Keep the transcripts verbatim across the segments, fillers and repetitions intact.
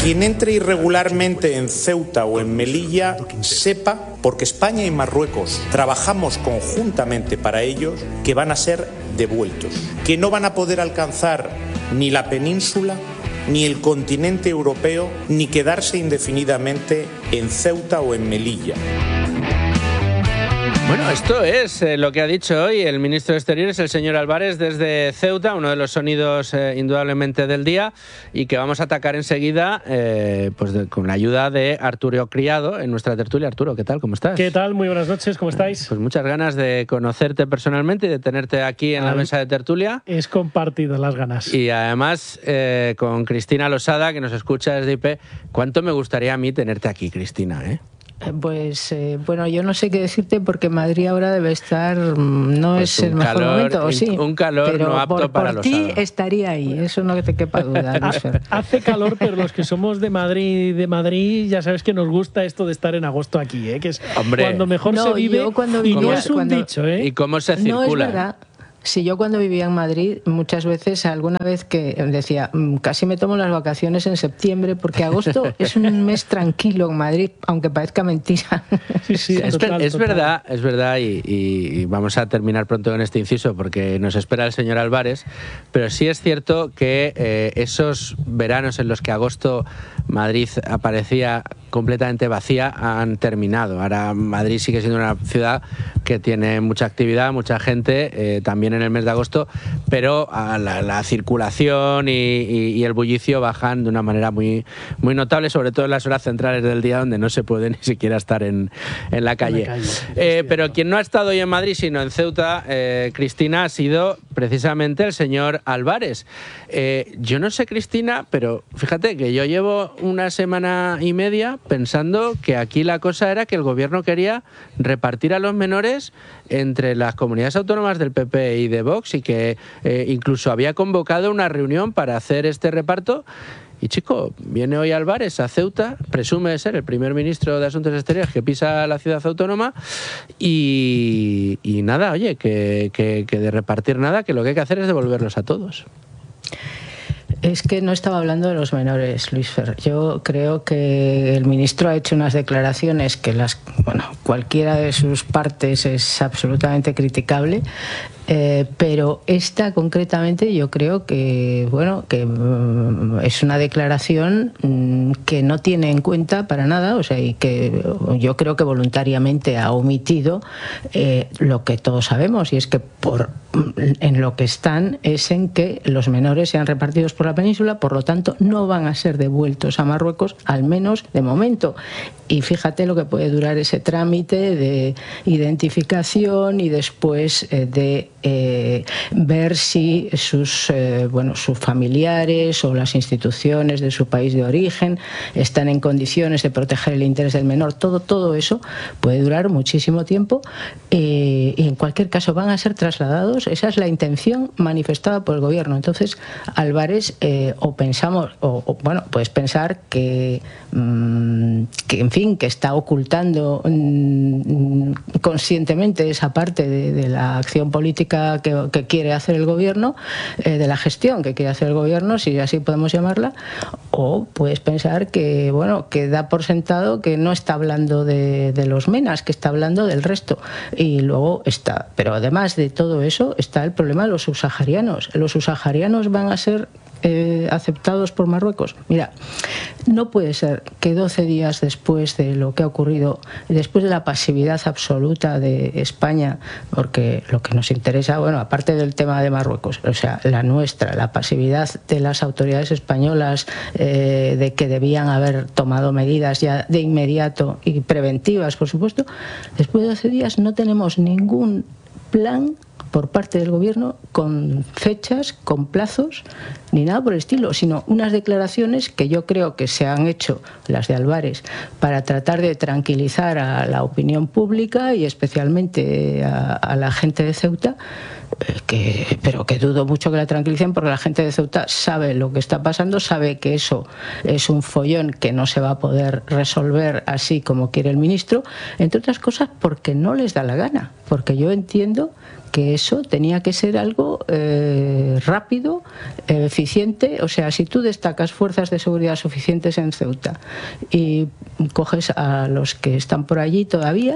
Quien entre irregularmente en Ceuta o en Melilla sepa, porque España y Marruecos trabajamos conjuntamente para ellos, que van a ser devueltos, que no van a poder alcanzar ni la península ni el continente europeo, ni quedarse indefinidamente en Ceuta o en Melilla. Bueno, esto es eh, lo que ha dicho hoy el ministro de Exteriores, el señor Álvarez, desde Ceuta, uno de los sonidos eh, indudablemente del día, y que vamos a atacar enseguida eh, pues de, con la ayuda de Arturo Criado en nuestra tertulia. Arturo, ¿qué tal? ¿Cómo estás? ¿Qué tal? Muy buenas noches, ¿cómo estáis? Pues muchas ganas de conocerte personalmente y de tenerte aquí en Al... la mesa de tertulia. Es compartido las ganas. Y además eh, con Cristina Losada, que nos escucha desde I P. ¿Cuánto me gustaría a mí tenerte aquí, Cristina, eh? Pues eh, bueno, yo no sé qué decirte porque Madrid ahora debe estar, no pues es el mejor calor, momento, ¿o sí? Un calor pero no apto por, para por los ti estaría ahí, eso no te quepa duda. Hace calor, pero los que somos de Madrid, de Madrid, ya sabes que nos gusta esto de estar en agosto aquí, ¿eh? Que es Hombre. cuando mejor no, se vive cuando y no vivía, es un cuando, dicho, ¿eh? ¿Y cómo se circula? No es verdad. Si yo cuando vivía en Madrid, muchas veces, alguna vez que decía, casi me tomo las vacaciones en septiembre, porque agosto es un mes tranquilo en Madrid, aunque parezca mentira. Sí, sí, es, total, es total. verdad, es verdad, y, y, y vamos a terminar pronto con este inciso porque nos espera el señor Álvarez, pero sí es cierto que eh, esos veranos en los que agosto Madrid aparecía completamente vacía han terminado. Ahora Madrid sigue siendo una ciudad que tiene mucha actividad, mucha gente, eh, también en el mes de agosto, pero a la, la circulación y, y, y el bullicio bajan de una manera muy, muy notable, sobre todo en las horas centrales del día donde no se puede ni siquiera estar en, en la calle. En la calle eh, pero quien no ha estado hoy en Madrid sino en Ceuta, eh, Cristina, ha sido precisamente el señor Álvarez. Eh, yo no sé, Cristina, pero fíjate que yo llevo una semana y media pensando que aquí la cosa era que el gobierno quería repartir a los menores entre las comunidades autónomas del P P y de Vox y que eh, incluso había convocado una reunión para hacer este reparto. Y chico, viene hoy Álvarez a Ceuta, presume de ser el primer ministro de Asuntos Exteriores que pisa la ciudad autónoma y, y nada, oye, que, que, que de repartir nada, que lo que hay que hacer es devolverlos a todos. Es que no estaba hablando de los menores, Luis Fer. Yo creo que el ministro ha hecho unas declaraciones que las, bueno, cualquiera de sus partes es absolutamente criticable. Eh, pero esta concretamente yo creo que bueno que mm, es una declaración mm, que no tiene en cuenta para nada, o sea, y que yo creo que voluntariamente ha omitido eh, lo que todos sabemos, y es que por en lo que están es en que los menores sean repartidos por la península, por lo tanto no van a ser devueltos a Marruecos, al menos de momento. Y fíjate lo que puede durar ese trámite de identificación y después eh, de eh, ver si sus, eh, bueno, sus familiares o las instituciones de su país de origen están en condiciones de proteger el interés del menor. Todo, todo eso puede durar muchísimo tiempo eh, y en cualquier caso van a ser trasladados. Esa es la intención manifestada por el gobierno. Entonces, Álvarez, eh, o pensamos, o, o bueno, puedes pensar que, mmm, que en fin, que está ocultando mmm, conscientemente esa parte de, de la acción política que, que quiere hacer el gobierno, eh, de la gestión que quiere hacer el gobierno, si así podemos llamarla, o puedes pensar que, bueno, que da por sentado que no está hablando de, de los menas, que está hablando del resto. Y luego está, pero además de todo eso, está el problema de los subsaharianos. Los subsaharianos van a ser eh, aceptados por Marruecos. Mira, no puede ser que doce días después de lo que ha ocurrido, después de la pasividad absoluta de España, porque lo que nos interesa, bueno, aparte del tema de Marruecos, o sea, la nuestra, la pasividad de las autoridades españolas eh, de que debían haber tomado medidas ya de inmediato y preventivas, por supuesto, después de doce días no tenemos ningún plan por parte del gobierno con fechas, con plazos, ni nada por el estilo, sino unas declaraciones que yo creo que se han hecho, las de Álvarez, para tratar de tranquilizar a la opinión pública y especialmente a, a la gente de Ceuta, que, pero que dudo mucho que la tranquilicen, porque la gente de Ceuta sabe lo que está pasando, sabe que eso es un follón que no se va a poder resolver así como quiere el ministro, entre otras cosas porque no les da la gana, porque yo entiendo que eso tenía que ser algo eh, rápido, eh, eficiente. O sea, si tú destacas fuerzas de seguridad suficientes en Ceuta y coges a los que están por allí todavía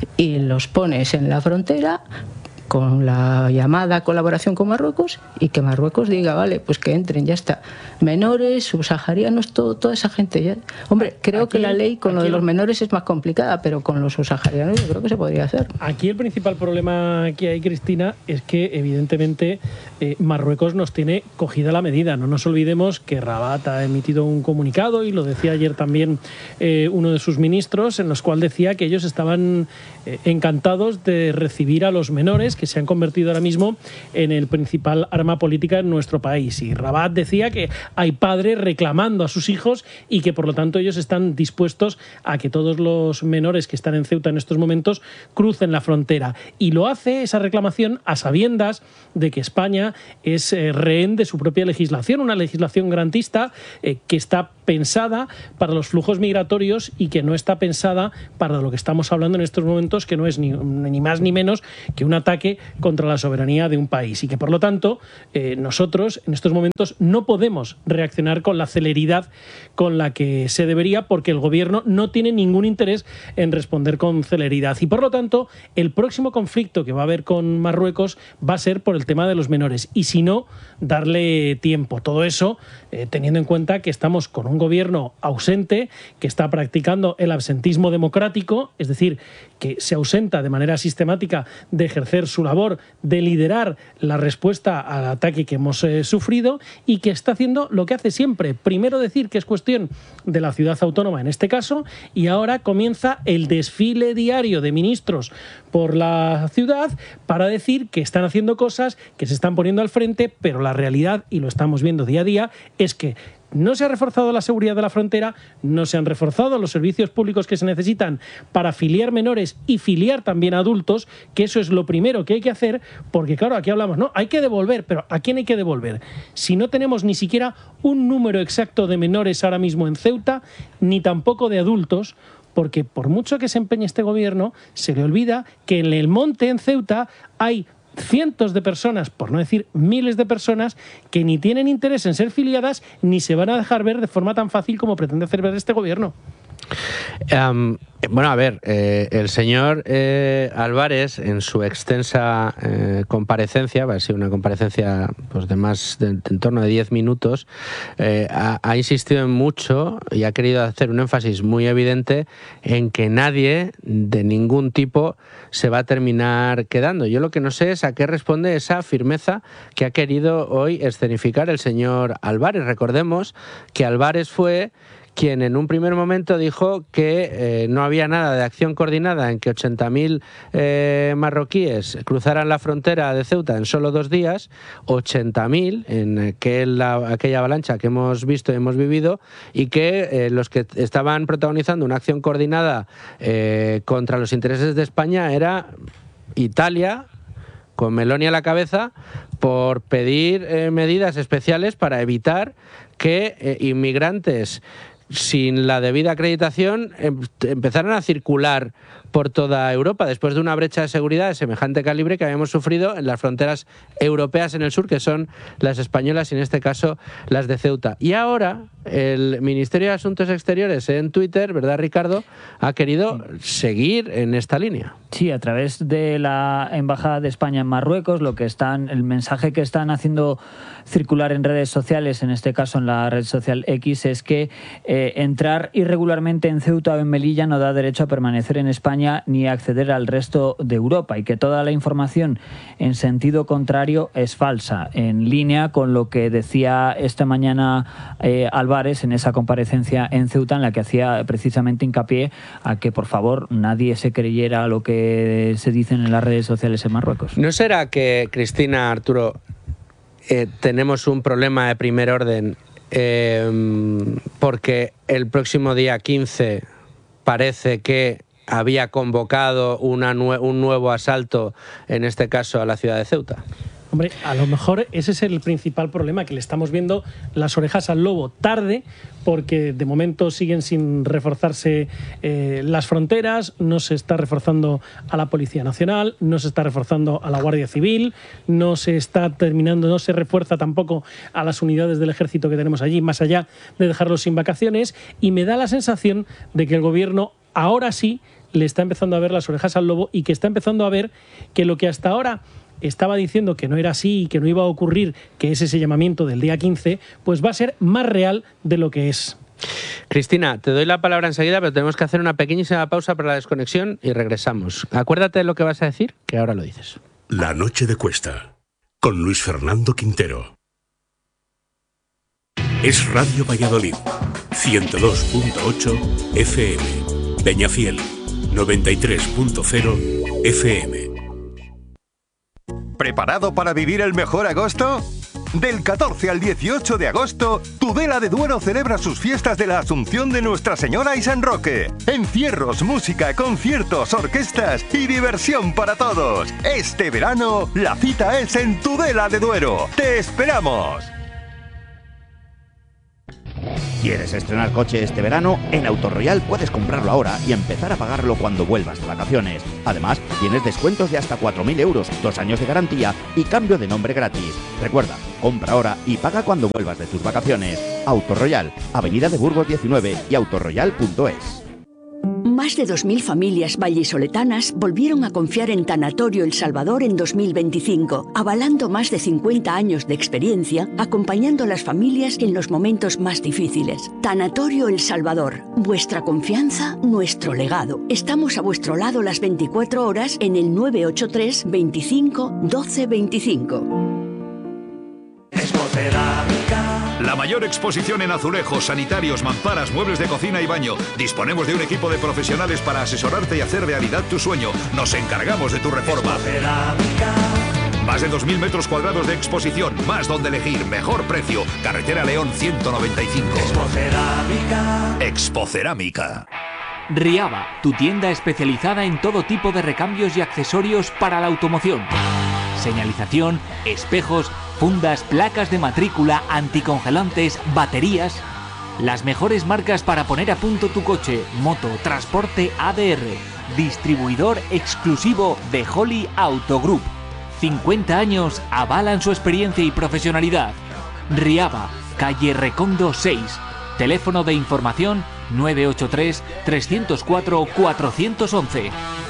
y los pones en la frontera con la llamada colaboración con Marruecos, y que Marruecos diga, vale, pues que entren, ya está. Menores, subsaharianos, todo, toda esa gente. Ya. Hombre, creo aquí, que la ley con lo de los menores es más complicada, pero con los subsaharianos yo creo que se podría hacer. Aquí el principal problema que hay, Cristina, es que evidentemente eh, Marruecos nos tiene cogida la medida. No nos olvidemos que Rabat ha emitido un comunicado, y lo decía ayer también eh, uno de sus ministros, en los cual decía que ellos estaban eh, encantados de recibir a los menores, que se han convertido ahora mismo en el principal arma política en nuestro país. Y Rabat decía que hay padres reclamando a sus hijos y que por lo tanto ellos están dispuestos a que todos los menores que están en Ceuta en estos momentos crucen la frontera. Y lo hace, esa reclamación, a sabiendas de que España es eh, rehén de su propia legislación, una legislación garantista eh, que está pensada para los flujos migratorios y que no está pensada para lo que estamos hablando en estos momentos, que no es ni, ni más ni menos que un ataque contra la soberanía de un país, y que por lo tanto eh, nosotros en estos momentos no podemos reaccionar con la celeridad con la que se debería, porque el gobierno no tiene ningún interés en responder con celeridad, y por lo tanto el próximo conflicto que va a haber con Marruecos va a ser por el tema de los menores, y si no, darle tiempo. Todo eso eh, teniendo en cuenta que estamos con un gobierno ausente, que está practicando el absentismo democrático, es decir, que se ausenta de manera sistemática de ejercer su labor de liderar la respuesta al ataque que hemos eh, sufrido, y que está haciendo lo que hace siempre. Primero decir que es cuestión de la ciudad autónoma en este caso, y ahora comienza el desfile diario de ministros por la ciudad para decir que están haciendo cosas, que se están poniendo al frente, pero la realidad, y lo estamos viendo día a día, es que no se ha reforzado la seguridad de la frontera, no se han reforzado los servicios públicos que se necesitan para filiar menores y filiar también adultos, que eso es lo primero que hay que hacer, porque claro, aquí hablamos, no, hay que devolver, pero ¿a quién hay que devolver? Si no tenemos ni siquiera un número exacto de menores ahora mismo en Ceuta, ni tampoco de adultos, porque por mucho que se empeñe este gobierno, se le olvida que en el monte, en Ceuta, hay cientos de personas, por no decir miles de personas, que ni tienen interés en ser filiadas ni se van a dejar ver de forma tan fácil como pretende hacer ver este gobierno. Um, bueno, a ver, eh, el señor eh, Álvarez, en su extensa eh, comparecencia, ha sido una comparecencia pues, de más de, de en torno de diez minutos, eh, ha, ha insistido en mucho y ha querido hacer un énfasis muy evidente en que nadie de ningún tipo se va a terminar quedando. Yo lo que no sé es a qué responde esa firmeza que ha querido hoy escenificar el señor Álvarez. Recordemos que Álvarez fue quien en un primer momento dijo que eh, no había nada de acción coordinada en que ochenta mil eh, marroquíes cruzaran la frontera de Ceuta en solo dos días, ochenta mil en aquel, la, aquella avalancha que hemos visto y hemos vivido, y que eh, los que estaban protagonizando una acción coordinada eh, contra los intereses de España era Italia, con Meloni a la cabeza, por pedir eh, medidas especiales para evitar que eh, inmigrantes sin la debida acreditación em, empezaron a circular por toda Europa, después de una brecha de seguridad de semejante calibre que habíamos sufrido en las fronteras europeas en el sur, que son las españolas y en este caso las de Ceuta. Y ahora el Ministerio de Asuntos Exteriores en Twitter, ¿verdad, Ricardo?, ha querido seguir en esta línea. Sí, a través de la Embajada de España en Marruecos, lo que están, el mensaje que están haciendo circular en redes sociales, en este caso en la red social X, es que eh, entrar irregularmente en Ceuta o en Melilla no da derecho a permanecer en España ni a acceder al resto de Europa, y que toda la información en sentido contrario es falsa, en línea con lo que decía esta mañana eh, Álvarez en esa comparecencia en Ceuta, en la que hacía precisamente hincapié a que por favor nadie se creyera lo que se dicen en las redes sociales en Marruecos. ¿No será que, Cristina, Arturo, eh, tenemos un problema de primer orden eh, porque el próximo día quince parece que había convocado una nue- un nuevo asalto, en este caso a la ciudad de Ceuta? Hombre, a lo mejor ese es el principal problema, que le estamos viendo las orejas al lobo tarde, porque de momento siguen sin reforzarse eh, las fronteras, no se está reforzando a la Policía Nacional, no se está reforzando a la Guardia Civil, no se está terminando, no se refuerza tampoco a las unidades del ejército que tenemos allí, más allá de dejarlos sin vacaciones, y me da la sensación de que el gobierno ahora sí le está empezando a ver las orejas al lobo y que está empezando a ver que lo que hasta ahora estaba diciendo que no era así y que no iba a ocurrir, que es ese llamamiento del día quince, pues va a ser más real de lo que es. Cristina, te doy la palabra enseguida, pero tenemos que hacer una pequeñísima pausa para la desconexión y regresamos. Acuérdate de lo que vas a decir, que ahora lo dices. La noche de Cuesta, con Luis Fernando Quintero. Es Radio Valladolid, ciento dos punto ocho F M. Peñafiel, noventa y tres punto cero F M. ¿Preparado para vivir el mejor agosto? Del catorce al dieciocho de agosto, Tudela de Duero celebra sus fiestas de la Asunción de Nuestra Señora y San Roque. Encierros, música, conciertos, orquestas y diversión para todos. Este verano, la cita es en Tudela de Duero. ¡Te esperamos! ¿Quieres estrenar coche este verano? En Autoroyal puedes comprarlo ahora y empezar a pagarlo cuando vuelvas de vacaciones. Además, tienes descuentos de hasta cuatro mil euros, dos años de garantía y cambio de nombre gratis. Recuerda, compra ahora y paga cuando vuelvas de tus vacaciones. Autoroyal, Avenida de Burgos diecinueve y autoroyal punto es. Más de dos mil familias vallisoletanas volvieron a confiar en Tanatorio El Salvador en dos mil veinticinco, avalando más de cincuenta años de experiencia, acompañando a las familias en los momentos más difíciles. Tanatorio El Salvador, vuestra confianza, nuestro legado. Estamos a vuestro lado las veinticuatro horas en el nueve ocho tres, veinticinco, doce veinticinco. La mayor exposición en azulejos, sanitarios, mamparas, muebles de cocina y baño. Disponemos de un equipo de profesionales para asesorarte y hacer realidad tu sueño. Nos encargamos de tu reforma. Más de dos mil metros cuadrados de exposición, más donde elegir, mejor precio. Carretera León ciento noventa y cinco. Expocerámica. Expocerámica. Riaba, tu tienda especializada en todo tipo de recambios y accesorios para la automoción. Señalización, espejos, fundas, placas de matrícula, anticongelantes, baterías. Las mejores marcas para poner a punto tu coche, moto, transporte A D R. Distribuidor exclusivo de Holly Auto Group. cincuenta años avalan su experiencia y profesionalidad. Riaba, calle Recondo seis. Teléfono de información nueve ocho tres, tres cero cuatro, cuatro uno uno.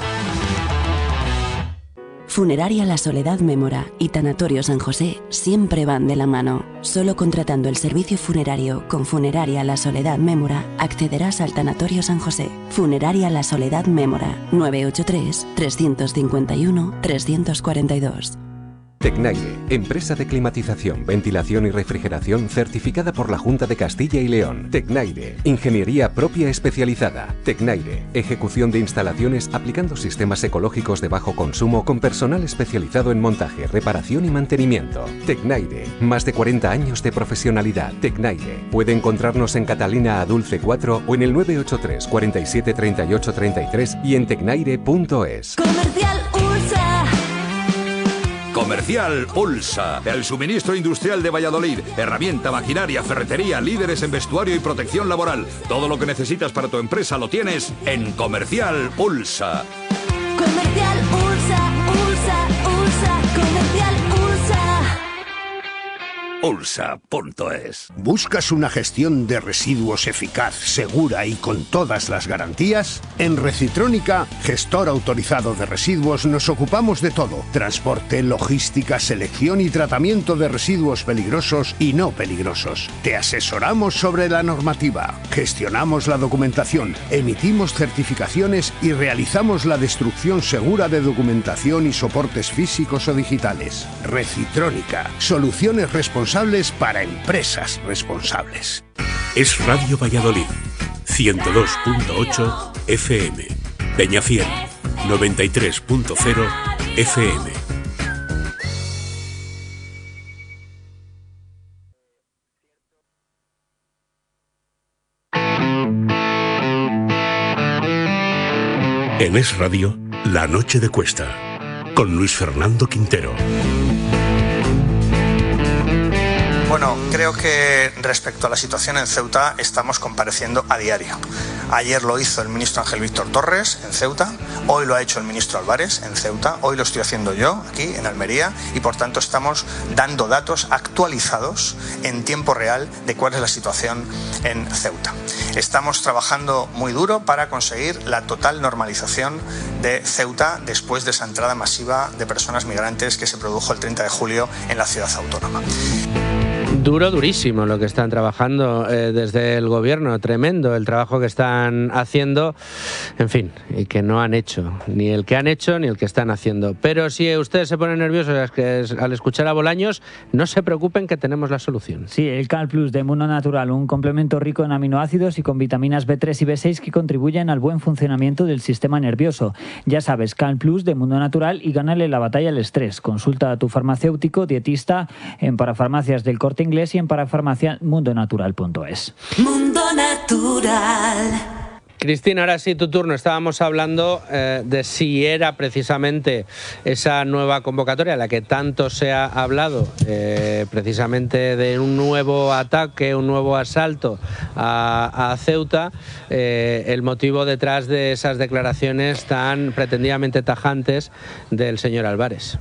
Funeraria La Soledad Mémora y Tanatorio San José siempre van de la mano. Solo contratando el servicio funerario con Funeraria La Soledad Mémora accederás al Tanatorio San José. Funeraria La Soledad Mémora, nueve ocho tres, tres cinco uno, tres cuatro dos. Tecnaire, empresa de climatización, ventilación y refrigeración certificada por la Junta de Castilla y León. Tecnaire, ingeniería propia especializada. Tecnaire, ejecución de instalaciones aplicando sistemas ecológicos de bajo consumo con personal especializado en montaje, reparación y mantenimiento. Tecnaire, más de cuarenta años de profesionalidad. Tecnaire, puede encontrarnos en Catalina Adulce cuatro o en el nueve ocho tres, cuarenta y siete, treinta y ocho, treinta y tres y en tecnaire punto es. Comercial Ursa. Comercial Ulsa, el suministro industrial de Valladolid. Herramienta, maquinaria, ferretería, líderes en vestuario y protección laboral. Todo lo que necesitas para tu empresa lo tienes en Comercial Ulsa. Comercial Ursa, Ursa, Ursa, Comercial Ursa. Ulsa punto es. ¿Buscas una gestión de residuos eficaz, segura y con todas las garantías? En Recitrónica, gestor autorizado de residuos, nos ocupamos de todo: transporte, logística, selección y tratamiento de residuos peligrosos y no peligrosos. Te asesoramos sobre la normativa, gestionamos la documentación, emitimos certificaciones y realizamos la destrucción segura de documentación y soportes físicos o digitales. Recitrónica, soluciones responsables para empresas responsables. Es Radio Valladolid, ciento dos punto ocho F M. Peñafiel, noventa y tres punto cero F M. En Es Radio, La Noche de Cuesta, con Luis Fernando Quintero. Bueno, creo que respecto a la situación en Ceuta estamos compareciendo a diario. Ayer lo hizo el ministro Ángel Víctor Torres en Ceuta, hoy lo ha hecho el ministro Álvarez en Ceuta, hoy lo estoy haciendo yo aquí en Almería y por tanto estamos dando datos actualizados en tiempo real de cuál es la situación en Ceuta. Estamos trabajando muy duro para conseguir la total normalización de Ceuta después de esa entrada masiva de personas migrantes que se produjo el treinta de julio en la ciudad autónoma. Duro, durísimo lo que están trabajando eh, desde el gobierno, tremendo el trabajo que están haciendo, en fin, y que no han hecho, ni el que han hecho ni el que están haciendo. Pero si ustedes se ponen nerviosos al escuchar a Bolaños, no se preocupen que tenemos la solución. Sí, el Cal Plus de Mundo Natural, un complemento rico en aminoácidos y con vitaminas B tres y B seis que contribuyen al buen funcionamiento del sistema nervioso. Ya sabes, Cal Plus de Mundo Natural y gánale la batalla al estrés. Consulta a tu farmacéutico, dietista en Parafarmacias del Corte Inglés y en parafarmacia mundo natural punto es. Mundo Natural. Cristina, ahora sí tu turno. Estábamos hablando eh, de si era precisamente esa nueva convocatoria, la que tanto se ha hablado, eh, precisamente de un nuevo ataque, un nuevo asalto a, a Ceuta, eh, el motivo detrás de esas declaraciones tan pretendidamente tajantes del señor Álvarez.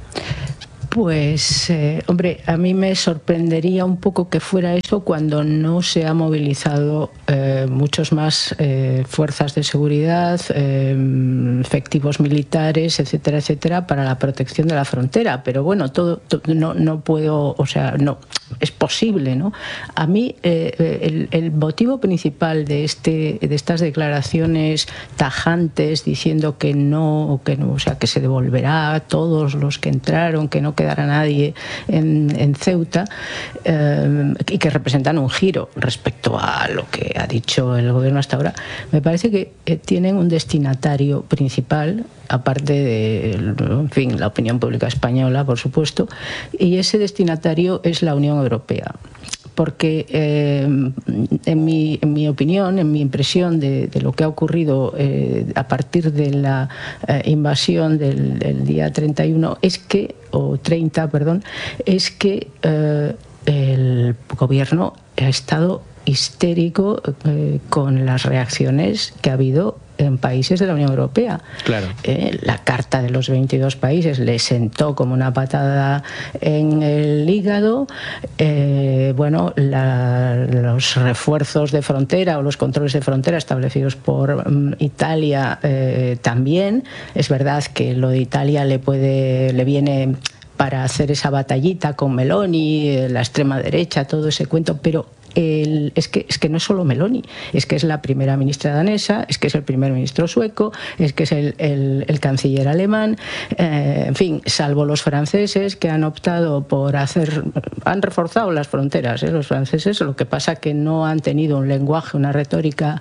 Pues, eh, hombre, a mí me sorprendería un poco que fuera eso cuando no se ha movilizado eh, muchos más eh, fuerzas de seguridad, eh, efectivos militares, etcétera, etcétera, para la protección de la frontera. Pero bueno, todo, todo no, no puedo, o sea, no es posible, ¿no? A mí eh, el, el motivo principal de este, de estas declaraciones tajantes diciendo que no, que no, o sea, que se devolverá a todos los que entraron, que no quedará a nadie en, en Ceuta, eh, y que representan un giro respecto a lo que ha dicho el gobierno hasta ahora, me parece que eh, tienen un destinatario principal, aparte de, en fin, la opinión pública española, por supuesto, y ese destinatario es la Unión Europea. Porque eh, en, mi, en mi opinión, en mi impresión de, de lo que ha ocurrido eh, a partir de la eh, invasión del, del día treinta y uno, es que, o treinta, perdón, es que eh, el gobierno ha estado histérico eh, con las reacciones que ha habido en países de la Unión Europea. Claro. Eh, la Carta de los veintidós países le sentó como una patada en el hígado. Eh, bueno, la, los refuerzos de frontera o los controles de frontera establecidos por um, Italia eh, también. Es verdad que lo de Italia le puede, le viene para hacer esa batallita con Meloni, la extrema derecha, todo ese cuento, pero El, es, que, es que no es solo Meloni, es que es la primera ministra danesa, es que es el primer ministro sueco, es que es el, el, el canciller alemán, eh, en fin, salvo los franceses que han optado por hacer, han reforzado las fronteras, ¿eh? Los franceses, lo que pasa que no han tenido un lenguaje, una retórica,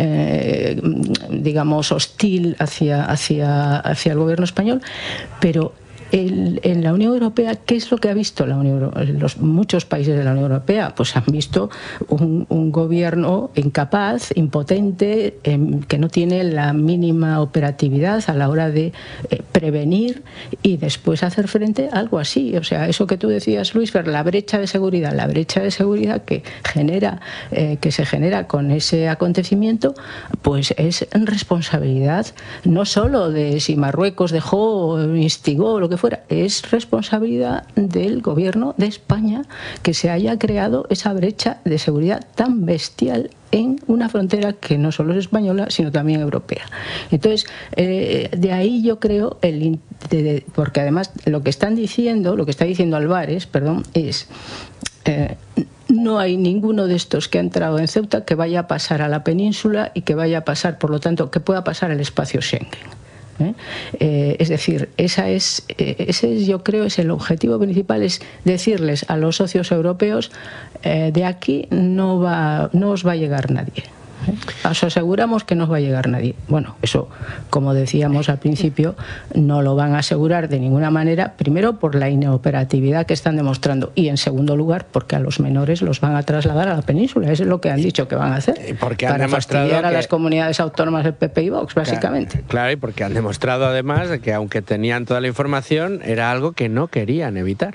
eh, digamos, hostil hacia, hacia, hacia el gobierno español, pero El, en la Unión Europea, ¿qué es lo que ha visto la Unión, los muchos países de la Unión Europea? Pues han visto un, un gobierno incapaz, impotente, eh, que no tiene la mínima operatividad a la hora de eh, prevenir y después hacer frente a algo así. O sea, eso que tú decías, Luis, la brecha de seguridad, la brecha de seguridad que genera, eh, que se genera con ese acontecimiento, pues es responsabilidad no solo de si Marruecos dejó, instigó, lo que fuera, es responsabilidad del gobierno de España que se haya creado esa brecha de seguridad tan bestial en una frontera que no solo es española, sino también europea. Entonces, eh, de ahí yo creo, el, de, de, porque además lo que están diciendo, lo que está diciendo Álvarez, perdón, es... Eh, no hay ninguno de estos que ha entrado en Ceuta que vaya a pasar a la península y que vaya a pasar, por lo tanto, que pueda pasar el espacio Schengen. ¿Eh? Eh, es decir, esa es, eh, ese es, yo creo, es el objetivo principal, es decirles a los socios europeos, eh, de aquí no va, no os va a llegar nadie. ¿Eh? Os aseguramos que no os va a llegar nadie. Bueno, eso, como decíamos al principio, no lo van a asegurar de ninguna manera, primero por la inoperatividad que están demostrando y en segundo lugar porque a los menores los van a trasladar a la península. Eso es lo que han dicho que van a hacer, porque para han fastidiar que... a las comunidades autónomas del P P y Vox, básicamente. Claro, claro, y porque han demostrado además de que aunque tenían toda la información, era algo que no querían evitar.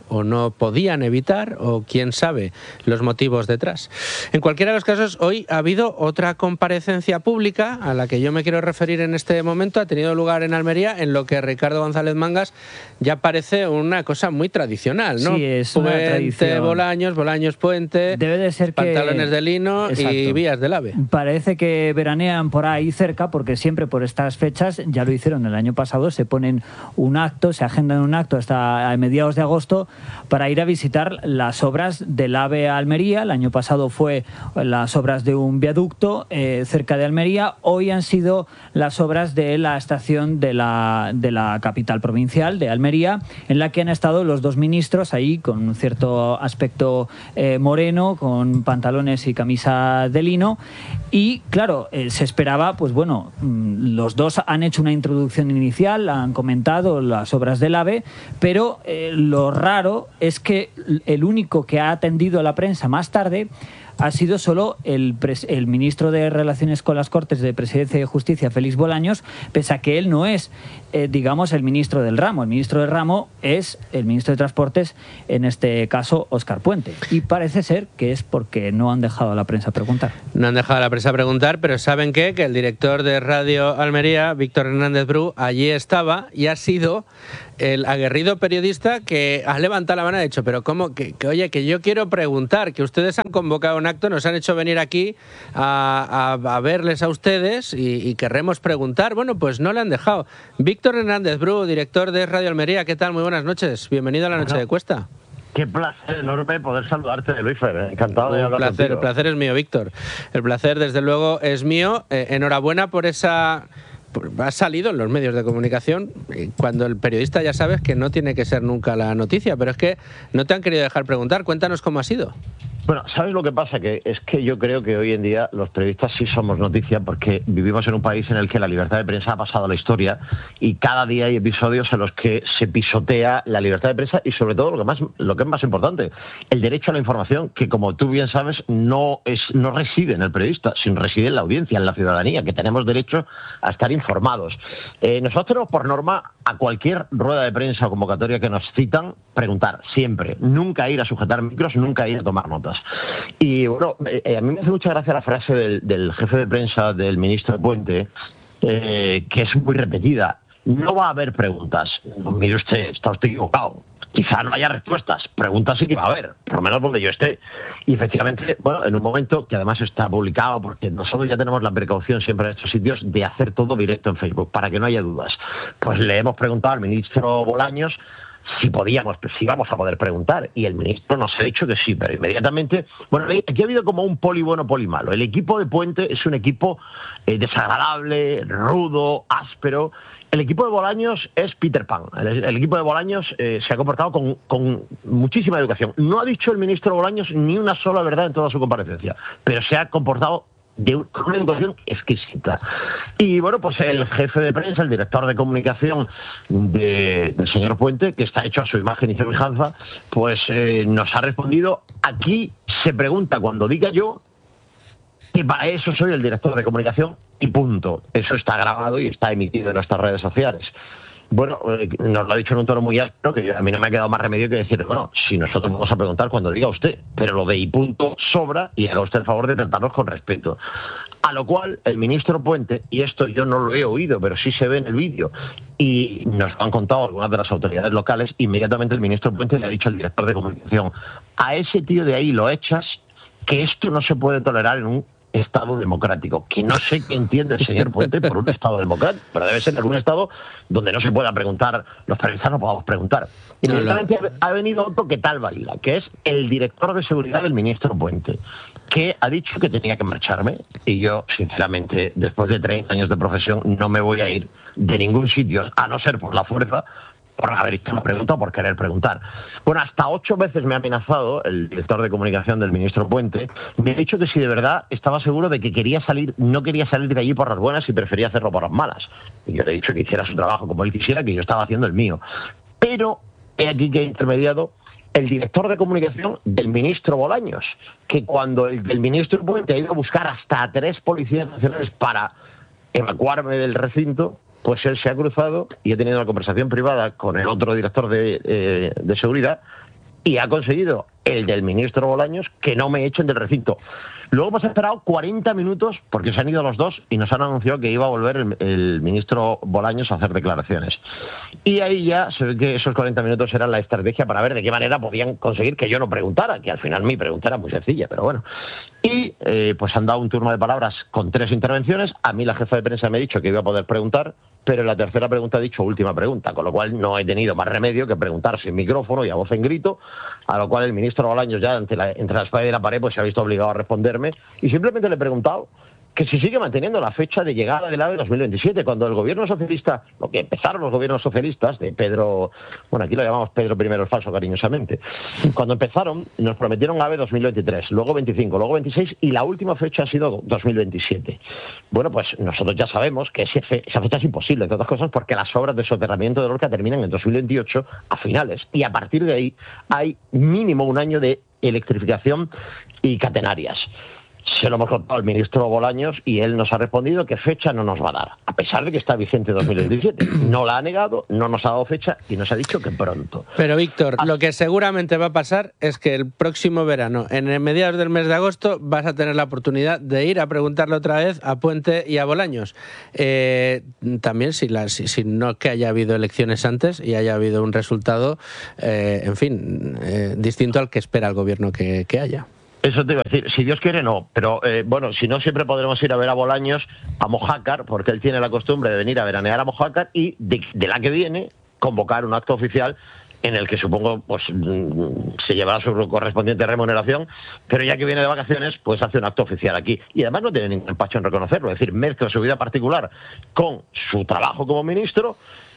o no podían evitar, o quién sabe los motivos detrás. En cualquiera de los casos, hoy ha habido otra comparecencia pública a la que yo me quiero referir en este momento. Ha tenido lugar en Almería, en lo que Ricardo González Mangas ya parece una cosa muy tradicional, ¿no? Sí, es Puente, una tradición. Bolaños, Bolaños, Puente, debe de ser pantalones que... de lino Exacto. y vías del AVE. Parece que veranean por ahí cerca, porque siempre por estas fechas, ya lo hicieron el año pasado, se ponen un acto, se agendan un acto hasta a mediados de agosto para ir a visitar las obras del AVE a Almería. El año pasado fue las obras de un viaducto eh, cerca de Almería. Hoy han sido las obras de la estación de la, de la capital provincial de Almería, en la que han estado los dos ministros ahí con un cierto aspecto eh, moreno, con pantalones y camisa de lino. Y claro, eh, se esperaba, pues bueno, los dos han hecho una introducción inicial, han comentado las obras del AVE, pero eh, lo raro es que el único que ha atendido a la prensa más tarde ha sido solo el, el ministro de Relaciones con las Cortes de Presidencia y Justicia, Félix Bolaños, pese a que él no es, eh, digamos, el ministro del ramo. El ministro del ramo es el ministro de Transportes, en este caso, Óscar Puente. Y parece ser que es porque no han dejado a la prensa preguntar. No han dejado a la prensa preguntar, pero ¿saben qué? Que el director de Radio Almería, Víctor Hernández Bru, allí estaba y ha sido el aguerrido periodista que ha levantado la mano y ha dicho, pero ¿cómo? Que, que oye, que yo quiero preguntar, que ustedes han convocado un acto, nos han hecho venir aquí a, a, a verles a ustedes y, y querremos preguntar. Bueno, pues no le han dejado. Víctor Hernández Bru, director de Radio Almería, ¿qué tal? Muy buenas noches. Bienvenido a la Noche bueno, de Cuesta. Qué placer enorme poder saludarte, Luisfer. Encantado de hablar placer, contigo. El placer es mío, Víctor. El placer, desde luego, es mío. Eh, enhorabuena por esa... Ha salido en los medios de comunicación cuando el periodista ya sabes que no tiene que ser nunca la noticia, pero es que no te han querido dejar preguntar. Cuéntanos cómo ha sido. Bueno, ¿sabes lo que pasa? Que es que yo creo que hoy en día los periodistas sí somos noticia porque vivimos en un país en el que la libertad de prensa ha pasado a la historia y cada día hay episodios en los que se pisotea la libertad de prensa y sobre todo lo que más, lo que es más importante, el derecho a la información, que como tú bien sabes no es no reside en el periodista, sino reside en la audiencia, en la ciudadanía, que tenemos derecho a estar informados. Eh, nosotros tenemos por norma a cualquier rueda de prensa o convocatoria que nos citan preguntar, siempre, nunca ir a sujetar micros, nunca ir a tomar notas. Y bueno, eh, a mí me hace mucha gracia la frase del, del jefe de prensa del ministro Puente, eh, que es muy repetida. No va a haber preguntas. Mire usted, está usted equivocado. Quizá no haya respuestas. Preguntas sí que va a haber, por lo menos donde yo esté. Y efectivamente, bueno, en un momento que además está publicado, porque nosotros ya tenemos la precaución siempre en estos sitios de hacer todo directo en Facebook, para que no haya dudas. Pues le hemos preguntado al ministro Bolaños si podíamos, si íbamos a poder preguntar, y el ministro nos ha dicho que sí, pero inmediatamente, bueno, aquí ha habido como un poli bueno, poli malo. El equipo de Puente es un equipo eh, desagradable, rudo, áspero. El equipo de Bolaños es Peter Pan. El, el equipo de Bolaños eh, se ha comportado con, con muchísima educación. No ha dicho el ministro Bolaños ni una sola verdad en toda su comparecencia, pero se ha comportado de una educación exquisita. Y bueno, pues el jefe de prensa, el director de comunicación de, del señor Puente, que está hecho a su imagen y semejanza, pues eh, nos ha respondido: aquí se pregunta cuando diga yo, que para eso soy el director de comunicación y punto. Eso está grabado y está emitido en nuestras redes sociales. Bueno, eh, nos lo ha dicho en un tono muy áspero, que yo, a mí no me ha quedado más remedio que decir, bueno, si nosotros vamos a preguntar cuando diga usted, pero lo de y punto sobra y haga usted el favor de tratarnos con respeto. A lo cual el ministro Puente, y esto yo no lo he oído, pero sí se ve en el vídeo, y nos lo han contado algunas de las autoridades locales, inmediatamente el ministro Puente le ha dicho al director de comunicación: a ese tío de ahí lo echas, que esto no se puede tolerar en un Estado democrático. Que no sé qué entiende el señor Puente por un Estado democrático, pero debe ser en algún Estado donde no se pueda preguntar, los periodistas no podamos preguntar. Y inmediatamente ha venido otro que tal valida, que es el director de seguridad del ministro Puente, que ha dicho que tenía que marcharme, y yo, sinceramente, después de treinta años de profesión, no me voy a ir de ningún sitio, a no ser por la fuerza, por haber hecho una pregunta o por querer preguntar. Bueno, hasta ocho veces me ha amenazado el director de comunicación del ministro Puente. Me ha dicho que si de verdad estaba seguro de que quería salir, no quería salir de allí por las buenas y prefería hacerlo por las malas. Y yo le he dicho que hiciera su trabajo como él quisiera, que yo estaba haciendo el mío. Pero he aquí que he intermediado el director de comunicación del ministro Bolaños, que cuando el, el ministro Puente ha ido a buscar hasta a tres policías nacionales para evacuarme del recinto, pues él se ha cruzado y ha tenido una conversación privada con el otro director de, eh, de seguridad, y ha conseguido el del ministro Bolaños que no me echen del recinto. Luego hemos esperado cuarenta minutos porque se han ido los dos y nos han anunciado que iba a volver el, el ministro Bolaños a hacer declaraciones. Y ahí ya se ve que esos cuarenta minutos eran la estrategia para ver de qué manera podían conseguir que yo no preguntara, que al final mi pregunta era muy sencilla, pero bueno. Y eh, pues han dado un turno de palabras con tres intervenciones. A mí la jefa de prensa me ha dicho que iba a poder preguntar, pero en la tercera pregunta ha dicho última pregunta, con lo cual no he tenido más remedio que preguntar sin micrófono y a voz en grito, a lo cual el ministro Bolaños ya entre la, entre la espada y la pared pues se ha visto obligado a responderme y simplemente le he preguntado que si sigue manteniendo la fecha de llegada del AVE dos mil veintisiete, cuando el gobierno socialista, lo que empezaron los gobiernos socialistas, de Pedro, bueno, aquí lo llamamos Pedro primero el falso cariñosamente, cuando empezaron nos prometieron AVE dos mil veintitrés, luego veinticinco, luego veintiséis y la última fecha ha sido dos mil veintisiete. Bueno, pues nosotros ya sabemos que esa fecha es imposible, entre otras cosas porque las obras de soterramiento de Lorca terminan en dos mil veintiocho a finales y a partir de ahí hay mínimo un año de electrificación y catenarias. Se lo hemos contado al ministro Bolaños y él nos ha respondido que fecha no nos va a dar, a pesar de que está vigente dos mil veintisiete. No la ha negado, no nos ha dado fecha y nos ha dicho que pronto. Pero Víctor, ah. lo que seguramente va a pasar es que el próximo verano, en el mediados del mes de agosto, vas a tener la oportunidad de ir a preguntarle otra vez a Puente y a Bolaños. Eh, también si, la, si, si no que haya habido elecciones antes y haya habido un resultado, eh, en fin, eh, distinto al que espera el gobierno que, que haya. Eso te iba a decir, si Dios quiere no, pero eh, bueno, si no siempre podremos ir a ver a Bolaños a Mojácar, porque él tiene la costumbre de venir a veranear a Mojácar y de, de la que viene convocar un acto oficial en el que supongo pues se llevará su correspondiente remuneración, pero ya que viene de vacaciones, pues hace un acto oficial aquí. Y además no tiene ningún empacho en reconocerlo, es decir, mezcla su vida particular con su trabajo como ministro,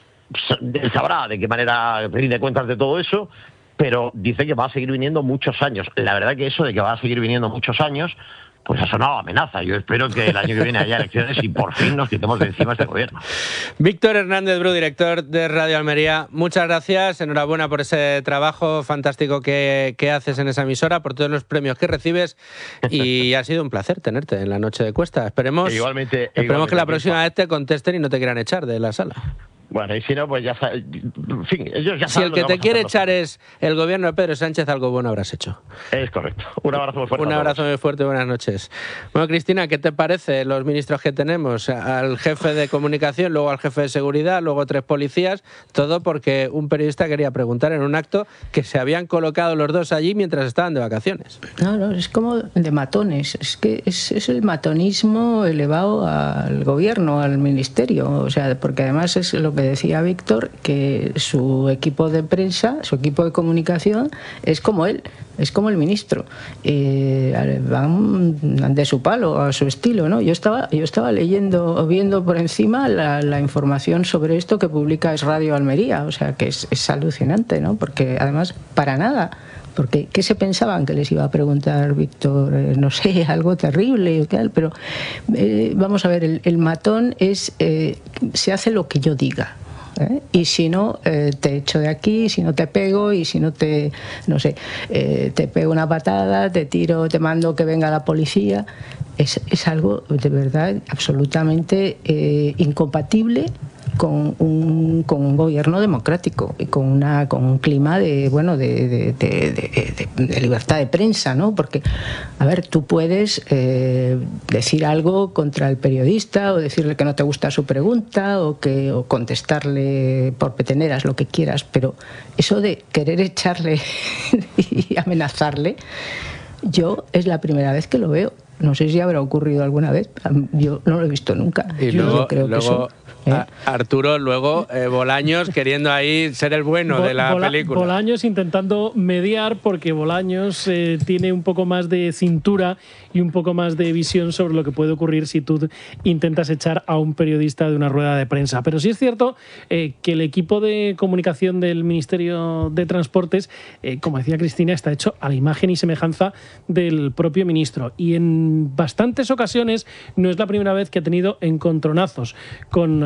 él sabrá de qué manera rinde cuentas de todo eso, pero dice que va a seguir viniendo muchos años. La verdad que eso de que va a seguir viniendo muchos años, pues ha sonado amenaza. Yo espero que el año que viene haya elecciones y por fin nos quitemos de encima este gobierno. Víctor Hernández Bru, director de Radio Almería, muchas gracias, enhorabuena por ese trabajo fantástico que, que haces en esa emisora, por todos los premios que recibes y ha sido un placer tenerte en la noche de Cuesta. Esperemos, igualmente, esperemos igualmente que la próxima vez te contesten y no te quieran echar de la sala. Bueno, y si no, pues ya saben, en fin, ellos ya saben. Si el que te quiere echar es el gobierno de Pedro Sánchez, algo bueno habrás hecho. Es correcto. Un abrazo muy fuerte. Un abrazo muy fuerte, buenas noches. Bueno, Cristina, ¿qué te parece los ministros que tenemos? Al jefe de comunicación, luego al jefe de seguridad, luego tres policías, todo porque un periodista quería preguntar en un acto que se habían colocado los dos allí mientras estaban de vacaciones. No, no, es como de matones. Es que es, es el matonismo elevado al gobierno, al ministerio. O sea, porque además es lo que decía Víctor, que su equipo de prensa, su equipo de comunicación es como él, es como el ministro, eh, van de su palo, a su estilo, ¿no? Yo estaba, yo estaba leyendo, viendo por encima la, la información sobre esto que publica Es Radio Almería, o sea que es, es alucinante, ¿no? Porque además para nada. Porque ¿qué se pensaban que les iba a preguntar Víctor? Eh, no sé, algo terrible o tal, pero eh, vamos a ver, el, el matón es eh, se hace lo que yo diga. ¿Eh? Y si no, eh, te echo de aquí, si no te pego, y si no te, no sé, eh, te pego una patada, te tiro, te mando que venga la policía. Es, es algo de verdad absolutamente eh, incompatible con un, con un gobierno democrático y con una con un clima de bueno de, de, de, de, de, de libertad de prensa, ¿no? Porque a ver, tú puedes eh, decir algo contra el periodista o decirle que no te gusta su pregunta o que o contestarle por peteneras, lo que quieras, pero eso de querer echarle y amenazarle, yo es la primera vez que lo veo. No sé si habrá ocurrido alguna vez. Yo no lo he visto nunca. Y yo luego, creo luego que eso, ¿eh? a Arturo, luego eh, Bolaños queriendo ahí ser el bueno de la Bola, película. Bolaños intentando mediar porque Bolaños eh, tiene un poco más de cintura y un poco más de visión sobre lo que puede ocurrir si tú intentas echar a un periodista de una rueda de prensa. Pero sí es cierto eh, que el equipo de comunicación del Ministerio de Transportes, eh, como decía Cristina, está hecho a la imagen y semejanza del propio ministro. Y en bastantes ocasiones no es la primera vez que ha tenido encontronazos con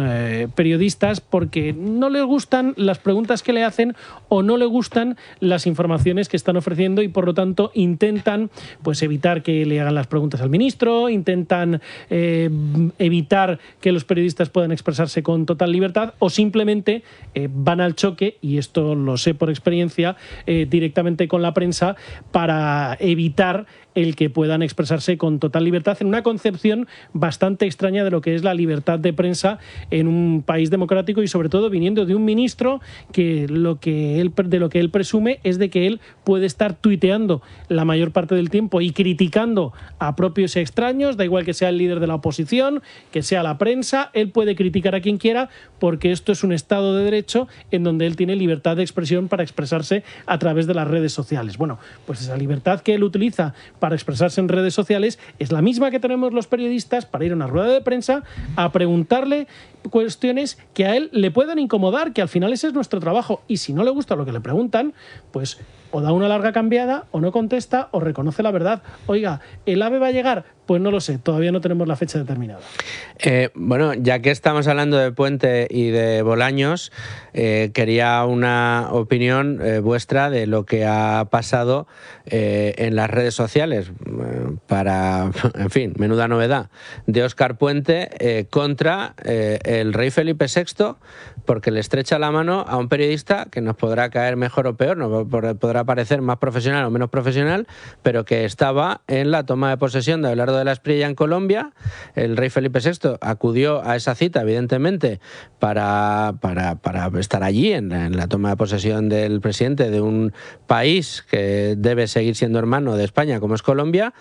eh, periodistas porque no les gustan las preguntas que le hacen o no le gustan las informaciones que están ofreciendo y por lo tanto intentan pues evitar que le hagan las preguntas al ministro, intentan eh, evitar que los periodistas puedan expresarse con total libertad o simplemente eh, van al choque, y esto lo sé por experiencia, eh, directamente con la prensa para evitar el que puedan expresarse con total libertad en una concepción bastante extraña de lo que es la libertad de prensa en un país democrático y sobre todo viniendo de un ministro que lo que él, de lo que él presume es de que él puede estar tuiteando la mayor parte del tiempo y criticando a propios y extraños, da igual que sea el líder de la oposición, que sea la prensa, él puede criticar a quien quiera porque esto es un Estado de Derecho en donde él tiene libertad de expresión para expresarse a través de las redes sociales. Bueno, pues esa libertad que él utiliza para expresarse en redes sociales es la misma que tenemos los periodistas para ir a una rueda de prensa a preguntarle cuestiones que a él le puedan incomodar, que al final ese es nuestro trabajo, y si no le gusta lo que le preguntan, pues o da una larga cambiada, o no contesta, o reconoce la verdad. Oiga, ¿el AVE va a llegar? Pues no lo sé, todavía no tenemos la fecha determinada. Eh, bueno, ya que estamos hablando de Puente y de Bolaños, eh, quería una opinión eh, vuestra de lo que ha pasado eh, en las redes sociales eh, para, en fin, menuda novedad, de Óscar Puente eh, contra eh, el rey Felipe sexto, porque le estrecha la mano a un periodista que nos podrá caer mejor o peor, nos podrá parecer más profesional o menos profesional, pero que estaba en la toma de posesión de Abelardo de la Espriella en Colombia. El rey Felipe sexto acudió a esa cita, evidentemente, para, para, para estar allí en la, en la toma de posesión del presidente de un país que debe seguir siendo hermano de España, como es Colombia,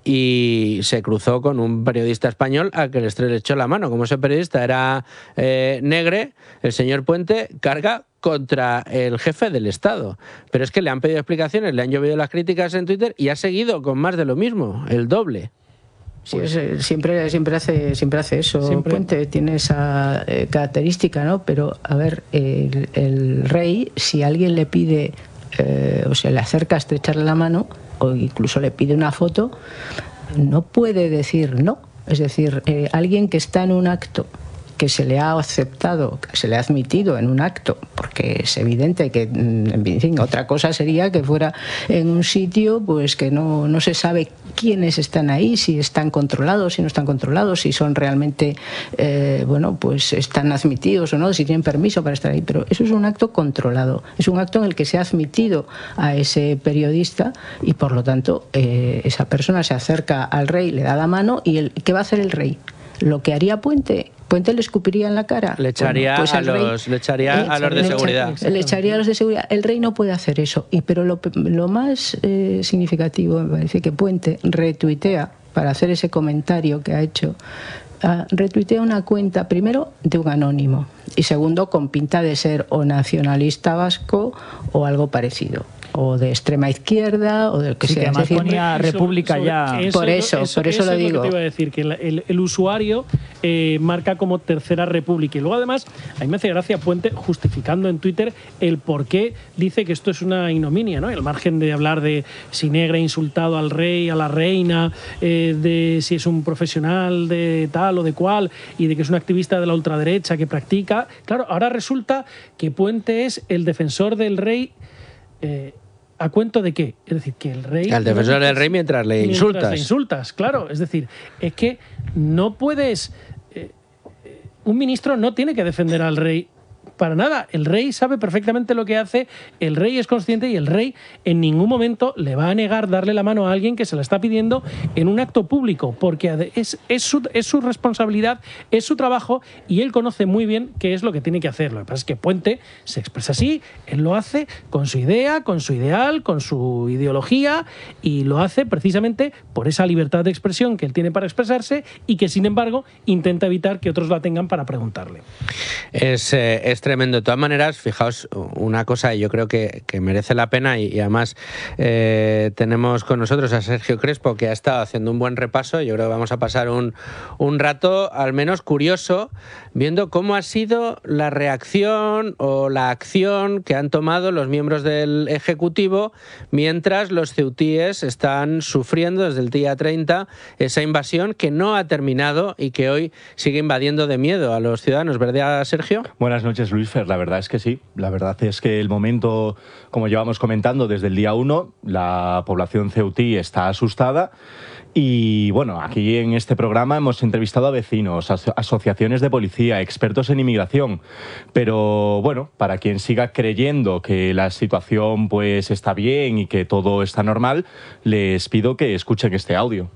y se cruzó con un periodista español al que le estrechó la mano. Como ese periodista era eh, negre, el señor Puente carga contra el jefe del Estado. Pero es que le han pedido explicaciones, le han llovido las críticas en Twitter y ha seguido con más de lo mismo, el doble. Sí, pues, es, siempre, siempre, hace, siempre hace eso. Siempre. Puente tiene esa eh, característica, ¿no? Pero, a ver, el, el rey, si alguien le pide, eh, o se le acerca a estrecharle la mano, o incluso le pide una foto, no puede decir no. Es decir, eh, alguien que está en un acto que se le ha aceptado, que se le ha admitido en un acto, porque es evidente que, en fin, otra cosa sería que fuera en un sitio pues que no, no se sabe quiénes están ahí, si están controlados, si no están controlados, si son realmente, eh, bueno, pues están admitidos o no, si tienen permiso para estar ahí, pero eso es un acto controlado, es un acto en el que se ha admitido a ese periodista y por lo tanto eh, esa persona se acerca al rey, le da la mano y el, ¿qué va a hacer el rey? Lo que haría Puente, Puente le escupiría en la cara. Le echaría, bueno, pues a, los, rey, le echaría le a los de le seguridad. Echaría, le echaría a los de seguridad. El rey no puede hacer eso. Y pero lo, lo más eh, significativo me parece que Puente retuitea, para hacer ese comentario que ha hecho, uh, retuitea una cuenta, primero, de un anónimo, y segundo, con pinta de ser o nacionalista vasco o algo parecido, o de extrema izquierda o del que sí, sea. Que además decir, ponía eso, República sobre, ya. Eso, por eso, eso, por eso, eso lo es digo. Lo que te iba a decir, que el, el, el usuario eh, marca como Tercera República. Y luego además, a mí me hace gracia Puente justificando en Twitter el por qué dice que esto es una ignominia, ¿no? El margen de hablar de si Negre ha insultado al rey, a la reina, eh, de si es un profesional de tal o de cual, y de que es un activista de la ultraderecha que practica. Claro, ahora resulta que Puente es el defensor del rey. Eh, ¿A cuento de qué? Es decir, que el rey... Al defensor del rey mientras le mientras insultas. le insultas, claro. Es decir, es que no puedes... Eh, un ministro no tiene que defender al rey para nada. El rey sabe perfectamente lo que hace, el rey es consciente y el rey en ningún momento le va a negar darle la mano a alguien que se la está pidiendo en un acto público, porque es, es, su, es su responsabilidad, es su trabajo y él conoce muy bien qué es lo que tiene que hacer. Lo que pasa es que Puente se expresa así, él lo hace con su idea, con su ideal, con su ideología y lo hace precisamente por esa libertad de expresión que él tiene para expresarse y que sin embargo intenta evitar que otros la tengan para preguntarle. Es, eh, es tremendo. De todas maneras, fijaos una cosa, y yo creo que, que merece la pena, y, y además eh, tenemos con nosotros a Sergio Crespo, que ha estado haciendo un buen repaso. Yo creo que vamos a pasar un, un rato al menos curioso viendo cómo ha sido la reacción o la acción que han tomado los miembros del Ejecutivo mientras los ceutíes están sufriendo desde el día treinta esa invasión que no ha terminado y que hoy sigue invadiendo de miedo a los ciudadanos, ¿verdad, Sergio? Buenas noches, Luis Fer. La verdad es que sí. La verdad es que el momento, como llevamos comentando desde el día uno, la población ceutí está asustada. Y bueno, aquí en este programa hemos entrevistado a vecinos, aso- asociaciones de policía, expertos en inmigración. Pero bueno, para quien siga creyendo que la situación pues está bien y que todo está normal, les pido que escuchen este audio.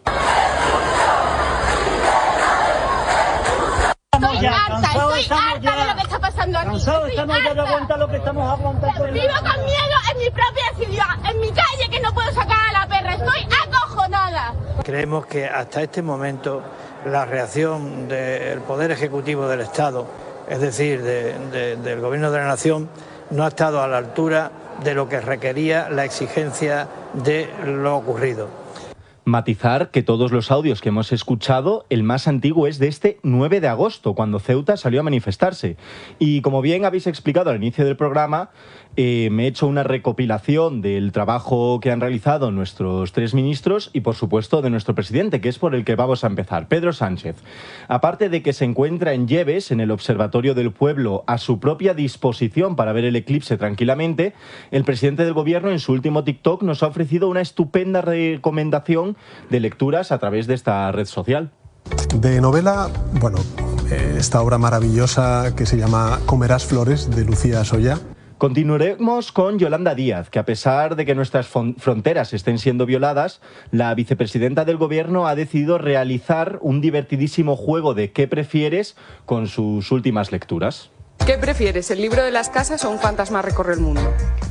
Estoy harta, estoy harta de lo que está pasando aquí. Cansados, estamos ya de aguantar lo que estamos aguantando. Vivo con miedo en mi propia ciudad, en mi calle, que no puedo sacar a la perra. Estoy acojonada. Creemos que hasta este momento la reacción del Poder Ejecutivo del Estado, es decir, de, de, del Gobierno de la Nación, no ha estado a la altura de lo que requería la exigencia de lo ocurrido. Matizar que todos los audios que hemos escuchado, el más antiguo es de este nueve de agosto, cuando Ceuta salió a manifestarse. Y como bien habéis explicado al inicio del programa, eh, me he hecho una recopilación del trabajo que han realizado nuestros tres ministros y, por supuesto, de nuestro presidente, que es por el que vamos a empezar, Pedro Sánchez. Aparte de que se encuentra en Lleves, en el Observatorio del Pueblo, a su propia disposición para ver el eclipse tranquilamente, el presidente del Gobierno en su último TikTok nos ha ofrecido una estupenda recomendación de lecturas a través de esta red social. De novela, bueno, eh, esta obra maravillosa que se llama Comerás flores, de Lucía Soya. Continuaremos con Yolanda Díaz, que a pesar de que nuestras fronteras estén siendo violadas, la vicepresidenta del Gobierno ha decidido realizar un divertidísimo juego de ¿qué prefieres? Con sus últimas lecturas. ¿Qué prefieres, el libro de las casas o un fantasma recorre el mundo?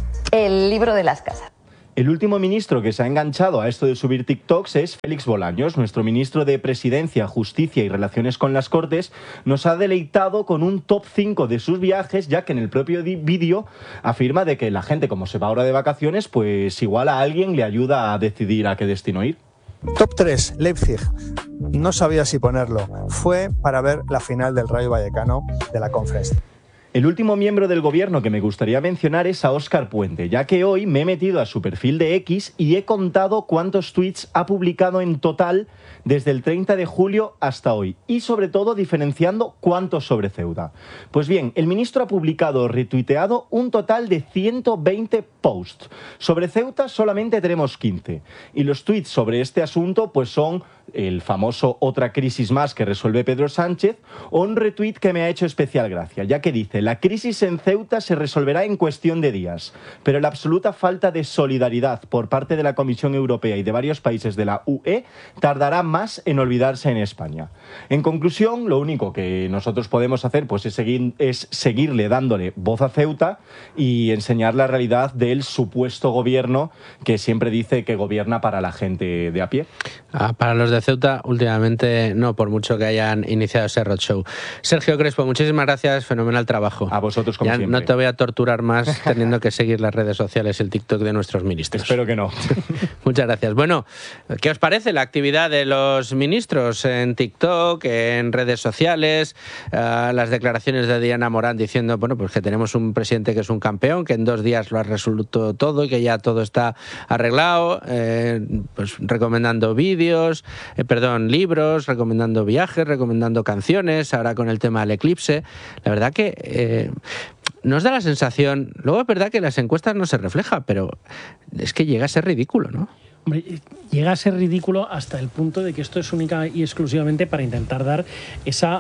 El libro de las casas. El último ministro que se ha enganchado a esto de subir TikToks es Félix Bolaños. Nuestro ministro de Presidencia, Justicia y Relaciones con las Cortes nos ha deleitado con un top cinco de sus viajes, ya que en el propio vídeo afirma de que la gente, como se va ahora de vacaciones, pues igual a alguien le ayuda a decidir a qué destino ir. Top tres, Leipzig. No sabía si ponerlo. Fue para ver la final del Rayo Vallecano de la Conference. El último miembro del Gobierno que me gustaría mencionar es a Óscar Puente, ya que hoy me he metido a su perfil de X y he contado cuántos tweets ha publicado en total desde el treinta de julio hasta hoy, y sobre todo diferenciando cuántos sobre Ceuta. Pues bien, el ministro ha publicado o retuiteado un total de ciento veinte posts. Sobre Ceuta solamente tenemos quince, y los tweets sobre este asunto pues son el famoso otra crisis más que resuelve Pedro Sánchez, o un retweet que me ha hecho especial gracia, ya que dice: la crisis en Ceuta se resolverá en cuestión de días, pero la absoluta falta de solidaridad por parte de la Comisión Europea y de varios países de la U E tardará más en olvidarse en España. En conclusión, lo único que nosotros podemos hacer pues es, seguir, es seguirle dándole voz a Ceuta y enseñar la realidad del supuesto gobierno que siempre dice que gobierna para la gente de a pie. Ah, para los de Ceuta, últimamente no, por mucho que hayan iniciado ese roadshow. Sergio Crespo, muchísimas gracias, fenomenal trabajo. A vosotros, como ya siempre. No te voy a torturar más teniendo que seguir las redes sociales, el TikTok de nuestros ministros. Espero que no. Muchas gracias. Bueno, ¿qué os parece la actividad de los ministros en TikTok, en redes sociales? Uh, las declaraciones de Diana Morán diciendo, bueno, pues que tenemos un presidente que es un campeón, que en dos días lo ha resuelto todo y que ya todo está arreglado, eh, pues recomendando vídeos, eh, perdón, libros, recomendando viajes, recomendando canciones, ahora con el tema del eclipse. La verdad que eh, nos da la sensación, luego es verdad que en las encuestas no se refleja, pero es que llega a ser ridículo, ¿no? Hombre, llega a ser ridículo hasta el punto de que esto es única y exclusivamente para intentar dar esa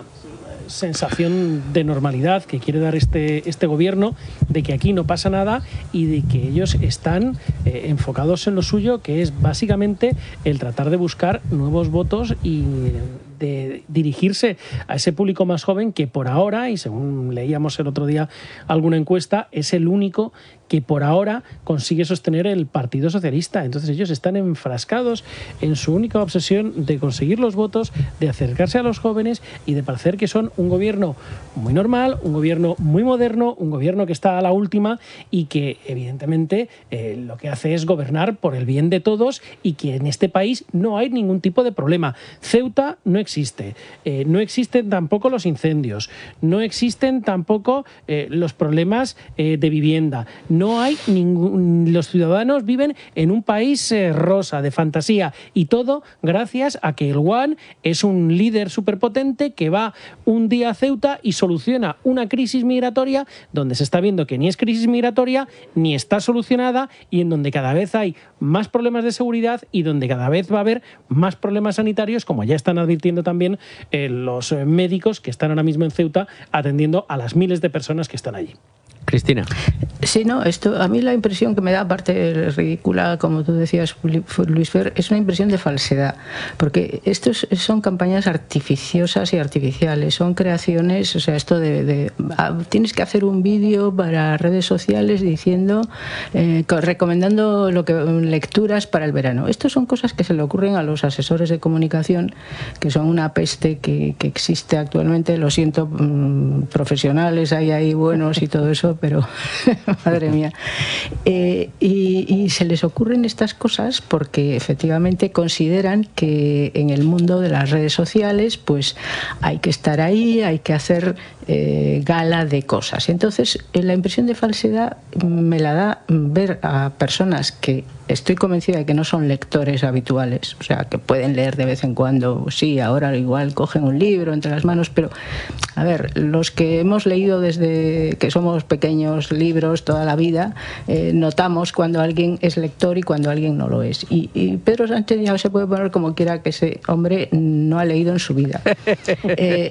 sensación de normalidad que quiere dar este, este gobierno, de que aquí no pasa nada y de que ellos están eh, enfocados en lo suyo, que es básicamente el tratar de buscar nuevos votos y de dirigirse a ese público más joven que por ahora, y según leíamos el otro día alguna encuesta, es el único que por ahora consigue sostener el Partido Socialista. Entonces ellos están enfrascados en su única obsesión de conseguir los votos, de acercarse a los jóvenes y de parecer que son un gobierno muy normal, un gobierno muy moderno, un gobierno que está a la última y que evidentemente eh, lo que hace es gobernar por el bien de todos y que en este país no hay ningún tipo de problema. Ceuta no existe, eh, no existen tampoco los incendios, no existen tampoco eh, los problemas eh, de vivienda. No hay ningún... Los ciudadanos viven en un país eh, rosa, de fantasía, y todo gracias a que el One es un líder superpotente que va un día a Ceuta y soluciona una crisis migratoria donde se está viendo que ni es crisis migratoria ni está solucionada y en donde cada vez hay más problemas de seguridad y donde cada vez va a haber más problemas sanitarios, como ya están advirtiendo también eh, los eh, médicos que están ahora mismo en Ceuta atendiendo a las miles de personas que están allí. Cristina. Sí, no, esto a mí la impresión que me da, aparte ridícula, como tú decías, Luis Fer, es una impresión de falsedad, porque estos son campañas artificiosas y artificiales, son creaciones, o sea, esto de, de ah, tienes que hacer un vídeo para redes sociales diciendo, eh, recomendando lo que lecturas para el verano. Estos son cosas que se le ocurren a los asesores de comunicación, que son una peste que, que existe actualmente. Lo siento, mmm, profesionales hay ahí buenos y todo eso, pero madre mía. Eh, y, y se les ocurren estas cosas porque efectivamente consideran que en el mundo de las redes sociales pues hay que estar ahí, hay que hacer eh, gala de cosas. Entonces, la impresión de falsedad me la da ver a personas que estoy convencida de que no son lectores habituales, o sea, que pueden leer de vez en cuando, sí, ahora igual cogen un libro entre las manos, pero a ver, los que hemos leído desde que somos pequeños libros toda la vida, eh, notamos cuando alguien es lector y cuando alguien no lo es. Y, y Pedro Sánchez ya se puede poner como quiera, que ese hombre no ha leído en su vida. Eh,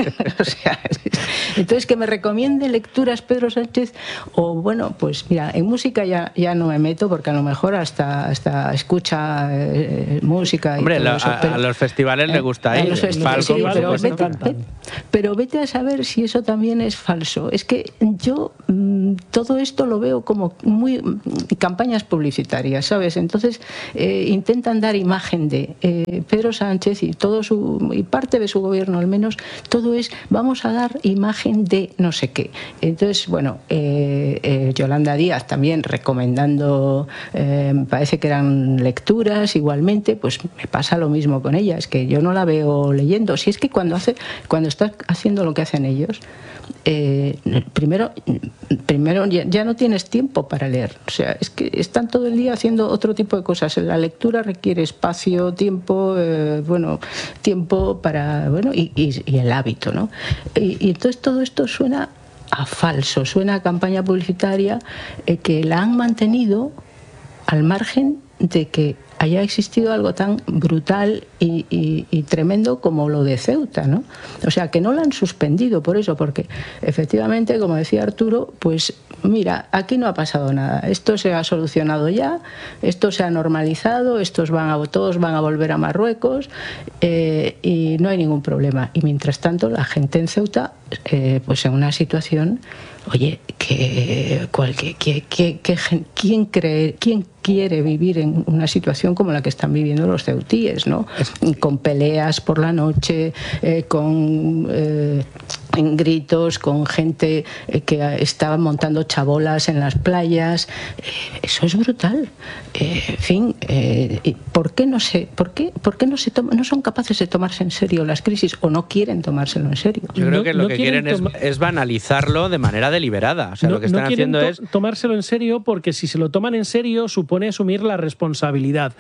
o sea, entonces que me recomiende lecturas Pedro Sánchez, o bueno, pues mira, en música ya, ya no me meto porque a lo mejor hasta, hasta escucha eh, música y Hombre, todo lo, eso, a, pero, a los festivales eh, le gusta ir. Los festivales, sí, pero, vete, vete, pero vete a saber si eso también es falso. Es que yo mmm, todo esto lo veo como muy mmm, campañas publicitarias, ¿sabes? Entonces eh, intentan dar imagen de eh, Pedro Sánchez y todo su y parte de su gobierno al menos, todo es vamos a dar imagen de no sé qué. Entonces, bueno, eh, eh, Yolanda Díaz también recomendando eh, me parece que eran lecturas igualmente, pues me pasa lo mismo con ella, es que yo no la veo leyendo. Si es que cuando hace cuando estás haciendo lo que hacen ellos, eh, primero primero ya, ya no tienes tiempo para leer, o sea, es que están todo el día haciendo otro tipo de cosas. La lectura requiere espacio, tiempo, eh, bueno, tiempo para, bueno, y, y, y el hábito, ¿no? Y, y entonces todo esto suena a falso, suena a campaña publicitaria eh, que la han mantenido al margen de que haya existido algo tan brutal y, y, y tremendo como lo de Ceuta, ¿no? O sea, que no la han suspendido por eso, porque efectivamente, como decía Arturo, pues mira, aquí no ha pasado nada, esto se ha solucionado ya, esto se ha normalizado, estos van a, todos van a volver a Marruecos eh, y no hay ningún problema. Y mientras tanto, la gente en Ceuta, eh, pues en una situación, oye, que, cual, que, que, que, que ¿quién cree, quién quiere vivir en una situación como la que están viviendo los ceutíes, ¿no? Con peleas por la noche, eh, con eh, en gritos, con gente eh, que estaba montando chabolas en las playas. Eh, eso es brutal. Eh, en fin, eh, ¿por qué no se, por qué, por qué no se toma, no son capaces de tomarse en serio las crisis o no quieren tomárselo en serio? Yo creo no, que lo no que quieren, quieren es, es banalizarlo de manera deliberada. O sea, no, lo que están no quieren haciendo to es tomárselo en serio, porque si se lo toman en serio supone asumir la responsabilidad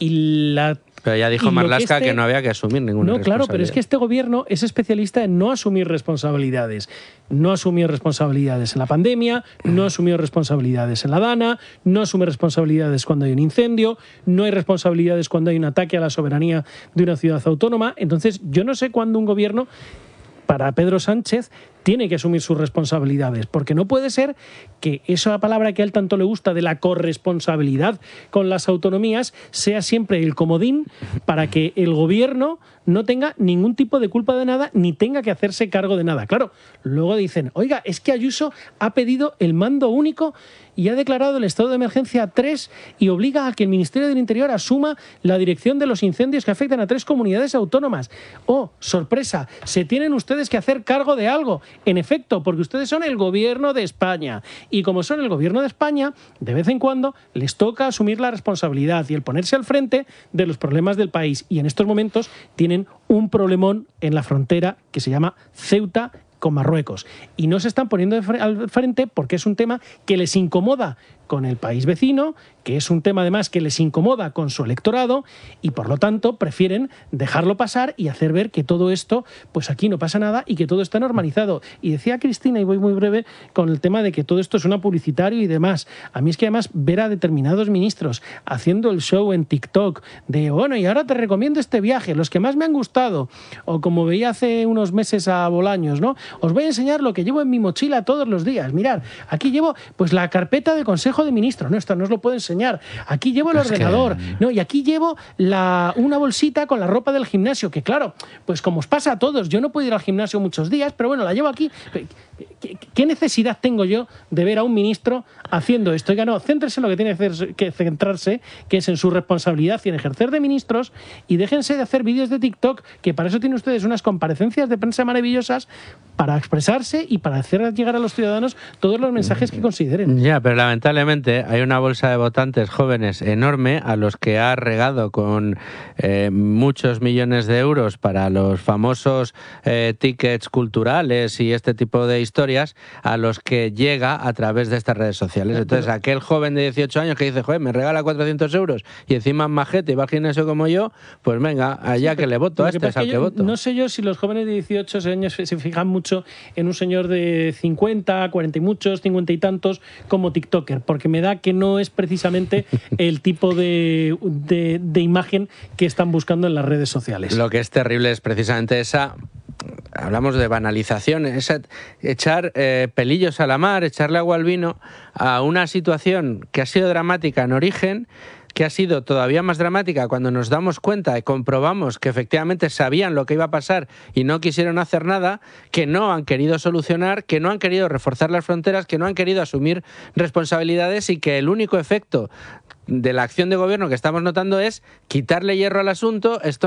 y la Pero ya dijo Marlaska que, este... que no había que asumir ninguna no, responsabilidad. No, claro, pero es que este gobierno es especialista en no asumir responsabilidades. No asumió responsabilidades en la pandemia, no asumió responsabilidades en la Dana, no asume responsabilidades cuando hay un incendio, no hay responsabilidades cuando hay un ataque a la soberanía de una ciudad autónoma. Entonces, yo no sé cuándo un gobierno, para Pedro Sánchez, tiene que asumir sus responsabilidades, porque no puede ser que esa palabra que a él tanto le gusta de la corresponsabilidad con las autonomías sea siempre el comodín para que el gobierno no tenga ningún tipo de culpa de nada ni tenga que hacerse cargo de nada. Claro, luego dicen, oiga, es que Ayuso ha pedido el mando único y ha declarado el estado de emergencia tres y obliga a que el Ministerio del Interior asuma la dirección de los incendios que afectan a tres comunidades autónomas. Oh, sorpresa, se tienen ustedes que hacer cargo de algo. En efecto, porque ustedes son el gobierno de España. Y como son el gobierno de España, de vez en cuando les toca asumir la responsabilidad y el ponerse al frente de los problemas del país. Y en estos momentos tienen un problemón en la frontera que se llama Ceuta con Marruecos. Y no se están poniendo al frente porque es un tema que les incomoda con el país vecino, que es un tema además que les incomoda con su electorado y por lo tanto prefieren dejarlo pasar y hacer ver que todo esto, pues aquí no pasa nada y que todo está normalizado. Y decía Cristina, y voy muy breve, con el tema de que todo esto es una publicitario y demás. A mí es que además ver a determinados ministros haciendo el show en TikTok de, bueno, y ahora te recomiendo este viaje, los que más me han gustado, o como veía hace unos meses a Bolaños, ¿no? Os voy a enseñar lo que llevo en mi mochila todos los días. Mirad, aquí llevo pues la carpeta de Consejo de Ministros. No, esto no os lo puedo enseñar. Aquí llevo el es ordenador. Que... No, y aquí llevo la, una bolsita con la ropa del gimnasio, que claro, pues como os pasa a todos, yo no puedo ir al gimnasio muchos días, pero bueno, la llevo aquí. ¿Qué, qué necesidad tengo yo de ver a un ministro haciendo esto? Oiga, no, céntrese en lo que tiene que, hacer, que centrarse, que es en su responsabilidad y en ejercer de ministros, y déjense de hacer vídeos de TikTok, que para eso tienen ustedes unas comparecencias de prensa maravillosas para expresarse y para hacer llegar a los ciudadanos todos los mensajes que consideren. Ya, pero lamentablemente hay una bolsa de votantes jóvenes enorme a los que ha regado con eh, muchos millones de euros para los famosos eh, tickets culturales y este tipo de historias, a los que llega a través de estas redes sociales. Entonces, aquel joven de dieciocho años que dice, joder, me regala cuatrocientos euros y encima es majete y va al gimnasio como yo, pues venga, allá sí, que le voto, a este es al que, que voto. No sé yo si los jóvenes de dieciocho años se fijan mucho en un señor de cincuenta, cuarenta y muchos, cincuenta y tantos como TikToker, porque me da que no es precisamente el tipo de, de, de imagen que están buscando en las redes sociales. Lo que es terrible es precisamente esa... Hablamos de banalización, es echar eh, pelillos a la mar, echarle agua al vino a una situación que ha sido dramática en origen, que ha sido todavía más dramática cuando nos damos cuenta y comprobamos que efectivamente sabían lo que iba a pasar y no quisieron hacer nada, que no han querido solucionar, que no han querido reforzar las fronteras, que no han querido asumir responsabilidades y que el único efecto de la acción de gobierno que estamos notando es quitarle hierro al asunto. Esto